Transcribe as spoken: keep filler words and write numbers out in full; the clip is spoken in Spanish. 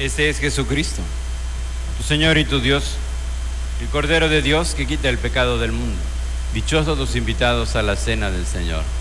Este es Jesucristo, tu Señor y tu Dios, el Cordero de Dios que quita el pecado del mundo. Dichosos los invitados a la cena del Señor.